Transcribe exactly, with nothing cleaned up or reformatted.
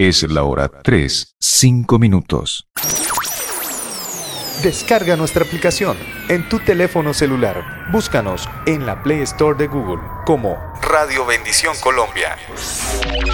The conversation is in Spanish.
Es la hora tres, cinco minutos. Descarga nuestra aplicación en tu teléfono celular. Búscanos en la Play Store de Google como Radio Bendición Colombia.